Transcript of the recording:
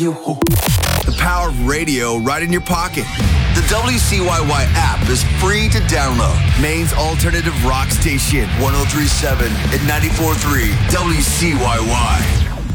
The power of radio right in your pocket. The WCYY app is free to download. Maine's alternative rock station, 103.7 and 94.3 WCYY.